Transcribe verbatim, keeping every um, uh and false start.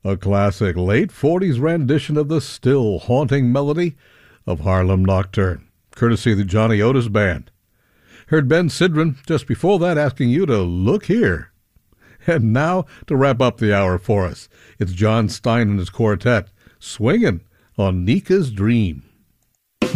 A classic late forties rendition of the still haunting melody of Harlem Nocturne, courtesy of the Johnny Otis Band. Heard Ben Sidran just before that asking you to look here. And now, to wrap up the hour for us, it's John Stein and his quartet swinging on Nika's Dream.